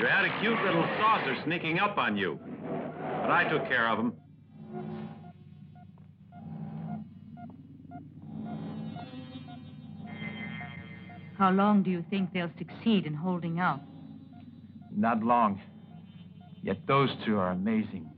You had a cute little saucer sneaking up on you. But I took care of him. How long do you think they'll succeed in holding out? Not long. Yet those two are amazing.